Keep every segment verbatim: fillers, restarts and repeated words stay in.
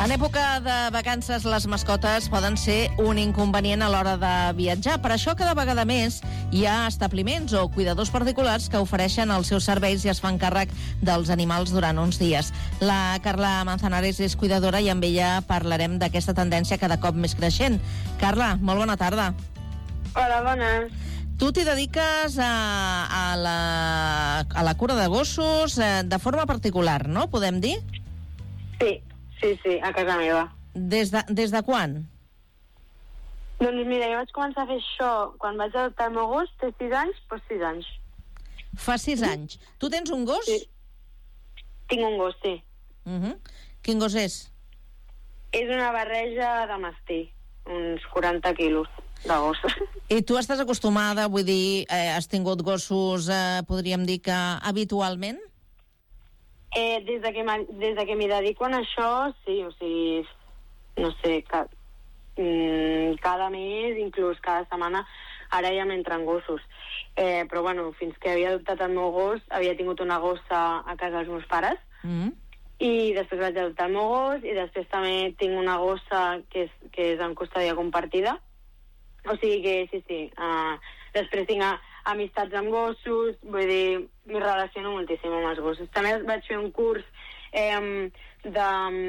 En època de vacances, les mascotes poden ser un inconvenient a l'hora de viatjar. Per això, cada vegada més hi ha establiments o cuidadors particulars que ofereixen els seus serveis i es fan càrrec dels animals durant uns dies. La Carla Manzanares és cuidadora i amb ella parlarem d'aquesta tendència cada cop més creixent. Carla, molt bona tarda. Hola, bones. Tu t'hi dediques a, a, la, a la cura de gossos eh, de forma particular, no? Podem dir? Sí, sí, sí, a casa meva. Des de, des de quan? Doncs mira, jo vaig començar a fer això quan vaig adoptar el meu gos, té sis anys, doncs sis anys. Fa sis anys. Tu tens un gos? Sí. Tinc un gos, sí. Uh-huh. Quin gos és? És una barreja de mastí, uns quaranta quilos de gos. I tu estàs acostumada, vull dir, eh, has tingut gossos, eh, podríem dir que habitualment? Eh, des de que m'ha- des de que m'hi dedico en això, sí, o sigui, no sé, ca, mm, cada mes, inclús cada setmana, ara ja m'entren gossos. Eh, però bueno, fins que havia adoptat el meu gos, havia tingut una gossa a casa dels meus pares, Mm. i després vaig adoptar el meu gos, i després també tinc una gossa que és, que és en custòdia compartida. O sigui que, sí, sí. Uh, després tinc a, amistats amb gossos, vull dir, m'hi relaciono moltíssim amb els gossos. També vaig fer un curs eh, de...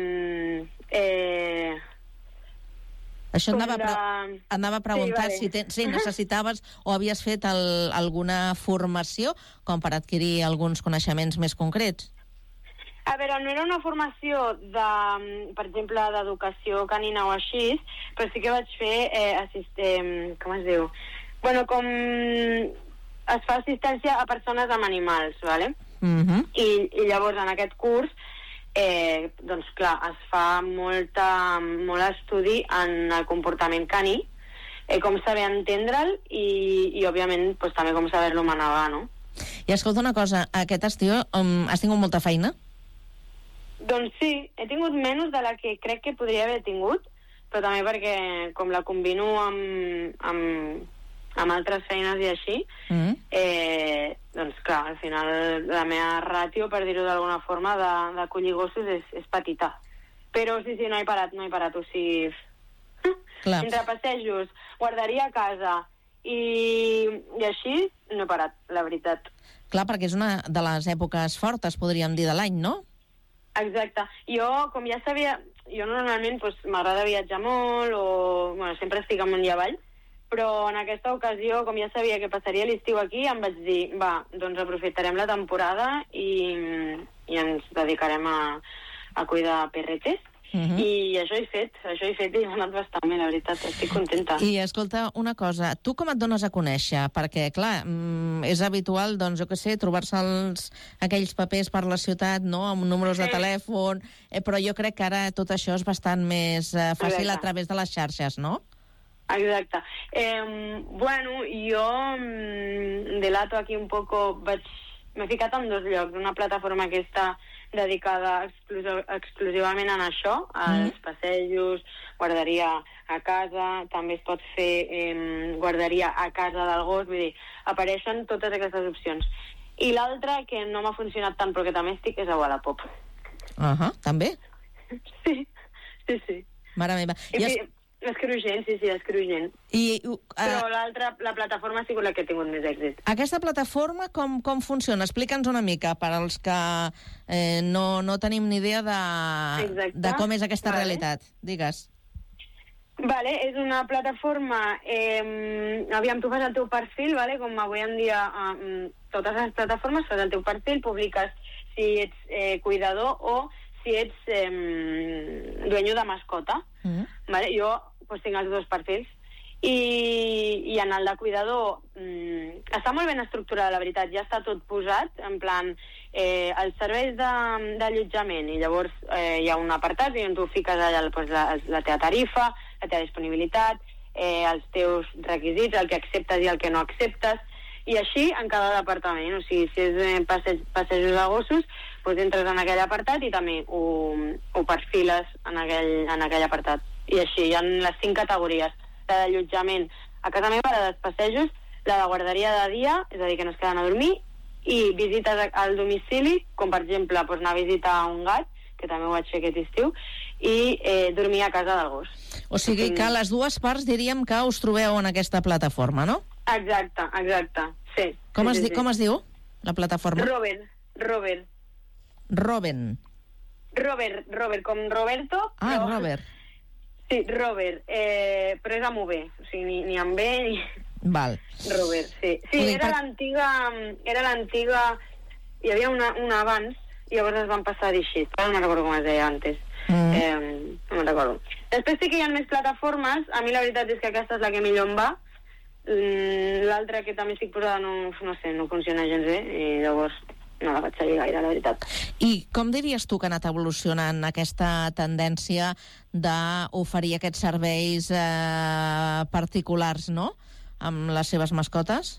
Eh, Això com anava, a pre de- anava a preguntar Sí, vale. si, ten si necessitaves o havies fet el, alguna formació com per adquirir alguns coneixements més concrets. A veure, no era una formació de, per exemple, d'educació canina o així, però sí que vaig fer eh, assistent, com es diu? Bueno, com es fa assistència a persones amb animals, ¿vale? Uh-huh. I, i llavors en aquest curs eh, doncs clar, es fa molta, molt estudi en el comportament caní, eh, com saber entendre'l i, i òbviament pues, també com saber-lo manegar, no? I escolta una cosa, aquest estiu um, has tingut molta feina? Doncs sí, he tingut menys de la que crec que podria haver tingut, però també perquè com la combino amb, amb, amb altres feines i així, Mm. eh, doncs clar, al final la meva ràtio, per dir-ho d'alguna forma, de, de collir gossos és, és petita. Però sí, sí, no he parat, no he parat, o sigui... Clar. Entre passejos, guarderia a casa i, i així, no he parat, la veritat. Clar, perquè és una de les èpoques fortes, podríem dir, de l'any, no? Exacte. Jo, com ja sabia, jo normalment doncs, m'agrada viatjar molt o bueno, sempre estic amunt i avall, però en aquesta ocasió, com ja sabia que passaria l'estiu aquí, em vaig dir, va, doncs aprofitarem la temporada i, i ens dedicarem a, a cuidar perretes. Uh-huh. I això he fet, això he fet i m'ha anat bastant bé, la veritat, estic contenta. I escolta, una cosa, tu com et dones a conèixer? Perquè, clar, mm, és habitual, doncs, jo què sé, trobar-se els, aquells papers per la ciutat, no?, amb números de Sí. telèfon, eh, però jo crec que ara tot això és bastant més eh, fàcil a Exacte. través de les xarxes, no? Exacte. Eh, bueno, jo mm, delato aquí un poco, vaig, m'he ficat en dos llocs, una plataforma que està dedicada exclusiv, exclusivament en això, als Mm. passejos, guarderia a casa, també es pot fer eh, guarderia a casa del gos, vull dir, apareixen totes aquestes opcions. I l'altra, que no m'ha funcionat tant, però que també estic, és a Wallapop. Uh-huh, també? Sí, sí, sí. Mare meva. I, I, es, és cruixent, sí, sí, és cruixent. i uh, Però l'altra, la plataforma ha sigut la que ha tingut més èxit. aquesta plataforma com, com funciona? Explica'ns una mica per als que eh, no, no tenim ni idea de, Exacte. de com és aquesta Vale. realitat. Digues. Vale, és una plataforma... Eh, aviam, tu fas el teu perfil, vale? Com avui en dia eh, totes les plataformes fas el teu perfil, publiques si ets eh, cuidador o si ets eh, dueño de mascota. Mm. Vale? Jo pues, tinc els dos perfils i, i en el de cuidador mm, està molt ben estructurat, la veritat, ja està tot posat, en plan eh, els serveis de- d'allotjament, i llavors eh, hi ha un apartat i on tu fiques allà pues, la, la teva tarifa, la teva disponibilitat, eh, els teus requisits, el que acceptes i el que no acceptes, i així en cada departament. O sigui, si és eh, passe passejos de gossos, doncs entres en aquell apartat i també ho, ho perfiles en aquell, en aquell apartat. I així, hi ha les cinc categories: la d'allotjament a casa meva, la dels passejos, la de guarderia de dia, és a dir, que no es queden a dormir, i visites al domicili, com per exemple doncs, anar a visitar un gat, que també ho vaig fer aquest estiu, i eh, dormir a casa del gos. O sigui que les dues parts diríem que us trobeu en aquesta plataforma, no? Exacte, exacte, sí. Com, sí, es, sí, di, com es diu, la plataforma? Robert, Robert. Robin. Robert, Robert, com Roberto. Ah, però... Robert. Sí, Robert, eh, però és amb U B, o sigui, ni, ni amb B ni... Val. Robert, sí. Sí, era per... l'antiga... Era l'antiga... Hi havia una, una abans, i llavors es van passar a dir així. No me'n recordo com es deia antes. Mm. Eh, no me'n recordo. Després sí que hi ha més plataformes. A mi la veritat és que aquesta és la que millor em va. L'altra que també estic posada no, no sé, no funciona gens bé, i llavors no la vaig seguir gaire, la veritat. I com diries tu que ha anat evolucionant aquesta tendència d'oferir aquests serveis eh, particulars, no?, amb les seves mascotes?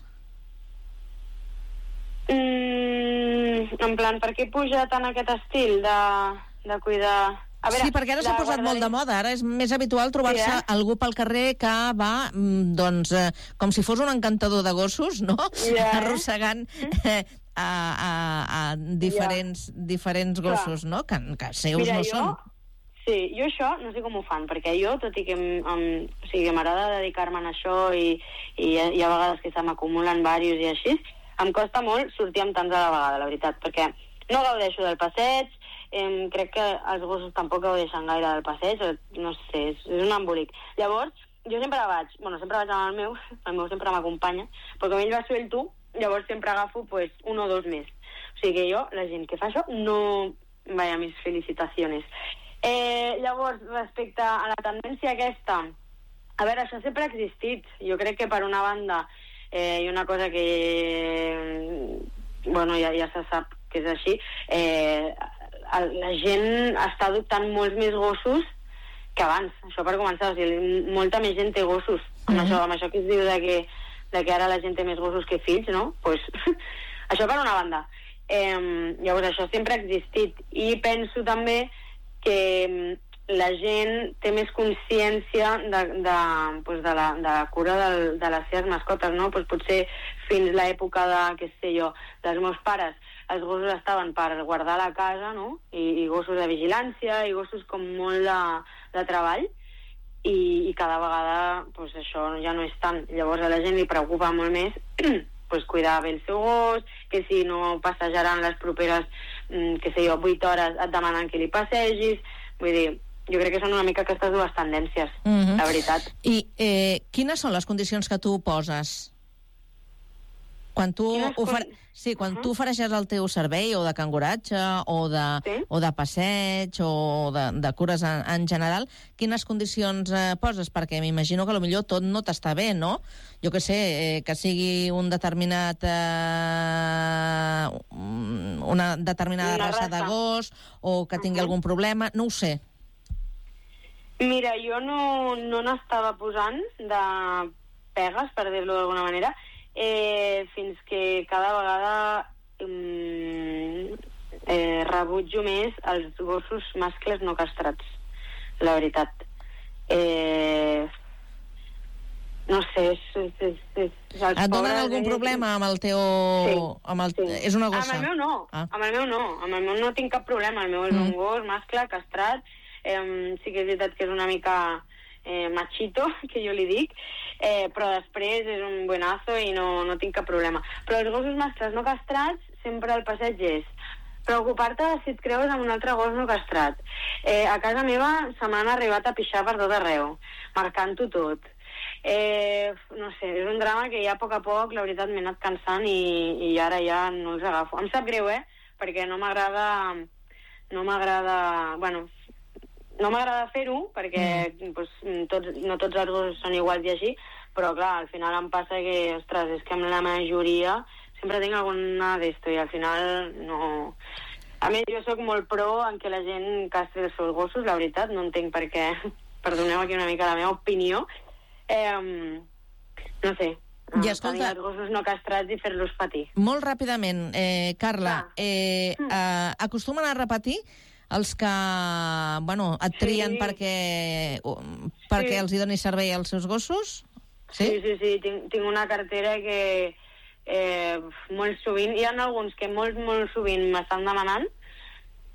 Mm, en plan, per què puja tant aquest estil de, de cuidar... A veure, sí, perquè ara s'ha posat molt de moda. Ara és més habitual trobar-se sí, eh? algú pel carrer que va, doncs, eh, com si fos un encantador de gossos, no? Yeah. Arrossegant eh, a, a, a diferents, yeah. diferents gossos, clar, no? Que, que seus Mira, no jo, són. Sí, jo això no sé com ho fan, perquè jo, tot i que o sigui, m'agrada dedicar-me a això i, i hi ha vegades que se m'acumulen diversos i així, em costa molt sortir amb tants a la vegada, la veritat, perquè no gaudeixo del passeig, eh, crec que els gossos tampoc gaudeixen gaire del passeig, no sé, és, és un embolic. Llavors, jo sempre vaig, bueno, sempre vaig amb el meu, el meu sempre m'acompanya, però com ell va suelto, llavors sempre agafo pues, un o dos més. O sigui que jo, la gent que fa això, no... Vaya, mis felicitaciones. Eh, llavors, respecte a la tendència aquesta, a veure, això sempre ha existit. Jo crec que per una banda, eh, i una cosa que, bueno, ja, ja se sap que és així, eh, la gent està adoptant molts més gossos que abans, això per començar, o sigui, molta més gent té gossos, amb, mm-hmm. això, amb això que es diu de que, de que ara la gent té més gossos que fills, no? Pues, això per una banda. Eh, llavors, això sempre ha existit, i penso també que la gent té més consciència de, de, pues de, la, de la cura de, de les seves mascotes, no? Pues potser fins l'època de, què sé jo, dels meus pares, els gossos estaven per guardar la casa, no? I, i gossos de vigilància, i gossos com molt de, de treball, i, i cada vegada pues, això ja no és tant. Llavors a la gent li preocupa molt més pues, cuidar bé el seu gos, que si no passejaran les properes, que sé jo, vuit hores et demanen que li passegis. Vull dir, jo crec que són una mica aquestes dues tendències, mm-hmm. la veritat. I eh, quines són les condicions que tu poses? Quan tu, ofer... sí, quan uh-huh. tu ofereixes el teu servei, o de canguratge, o de, sí? o de passeig, o de, de cures en, en general, quines condicions eh, poses? Perquè m'imagino que potser tot no t'està bé, no? Jo què sé, eh, que sigui un determinat... Eh, una determinada una raça, raça de gos, o que tingui uh-huh. algun problema, no ho sé. Mira, jo no, no n'estava posant de pegues, per dir-lo d'alguna manera, Eh, fins que cada vegada um, eh, rebutjo més els gossos mascles no castrats, la veritat. Eh, no sé, és... és, és, és Et donen algun és... problema amb el teu... Sí, amb el... sí. És una gossa? Amb el meu no, ah. amb el meu no, amb el meu no tinc cap problema, el meu és mm. un gos mascle castrat, eh, sí que és veritat que és una mica... Eh, machito, que jo li dic, eh, però després és un buenazo i no, no tinc cap problema. Però els gossos mascles no castrats, sempre el passeig és preocupar-te si et creus amb un altre gos no castrat. Eh, a casa meva se m'han arribat a pixar per tot arreu, marcant-ho tot. Eh, no sé, és un drama que ja a poc a poc, la veritat, m'he anat cansant i, i ara ja no els agafo. Em sap greu, eh? Perquè no m'agrada... No m'agrada... Bueno... No m'agrada fer-ho, perquè mm. pues, tots, no tots els gossos són iguals i així, però clar, al final em passa que, ostres, és que amb la majoria sempre tinc alguna d'esto, i al final no... A més, jo sóc molt pro en que la gent castri els seus gossos, la veritat, no entenc per què... Perdoneu aquí una mica la meva opinió. Eh, no sé, I escolta, tenir els gossos no castrats i fer-los patir. Molt ràpidament, eh, Carla, eh, mm. eh, acostumen a repetir els que, bueno, et trien sí. perquè, perquè sí. els hi doni servei als seus gossos? Sí, sí, sí, sí. Tinc, tinc una cartera que eh, molt sovint, hi ha alguns que molt, molt sovint m'estan demanant,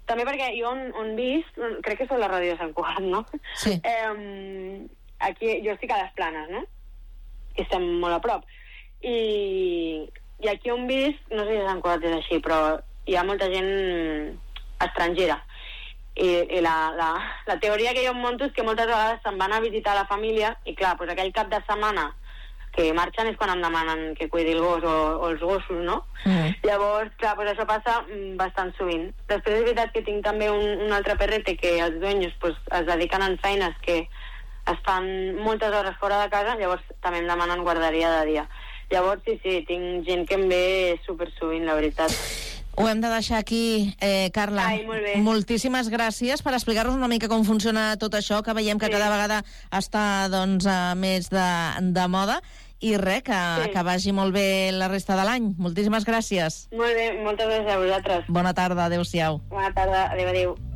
també perquè jo on, on visc, crec que és la ràdio de Sant Cugat, no? Sí. Eh, aquí, jo estic a les Planes, no? Que estem molt a prop. I, i aquí on visc, no sé si a Sant Cugat és així, però hi ha molta gent estrangera. I, i la, la, la teoria que jo em monto és que moltes vegades se'n van a visitar la família i clar, doncs aquell cap de setmana que marxen és quan em demanen que cuidi el gos o, o els gossos, no? Mm. Llavors, clar, doncs això passa bastant sovint. Després és veritat que tinc també un, un altre perrete que els dueños pues, es dediquen en feines que estan moltes hores fora de casa, llavors també em demanen guarderia de dia. Llavors, sí, sí, tinc gent que em ve super sovint, la veritat. Ho hem de deixar aquí, eh, Carla. Ai, molt bé. Moltíssimes gràcies per explicar-nos una mica com funciona tot això, que veiem que sí. cada vegada està doncs, més de, de moda. I res, que, sí. que vagi molt bé la resta de l'any. Moltíssimes gràcies. Molt bé, moltes gràcies a vosaltres. Bona tarda, adéu-siau. Bona tarda, adéu, adéu.